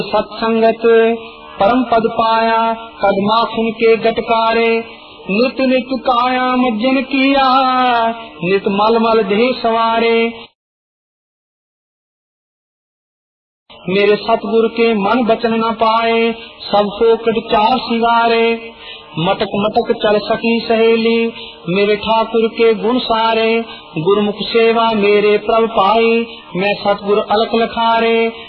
सत्संगत परम पद पाया, पद्मासन के गटकारे। नित नित काया मज्जन किया, नित मल मल देह सवारे। मेरे सतगुरु के मन बचन न पाए, सब फोकट चार सिवारे। मटक मटक चल सकी सहेली, मेरे ठाकुर के गुण सारे। गुरुमुख सेवा मेरे प्रभ पाई, मैं सतगुरु अलख लखारे।